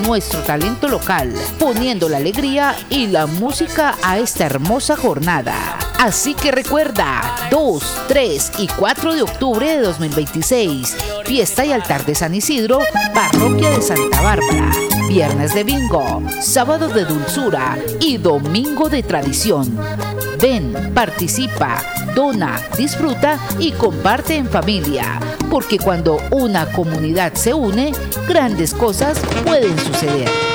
nuestro talento local, poniendo la alegría y la música a esta hermosa jornada. Así que recuerda, 2, 3 y 4 de octubre de 2026, fiesta y altar de San Isidro, parroquia de Santa Bárbara. Viernes de bingo, sábado de dulzura y domingo de tradición. Ven, participa, dona, disfruta y comparte en familia, porque cuando una comunidad se une, grandes cosas pueden suceder.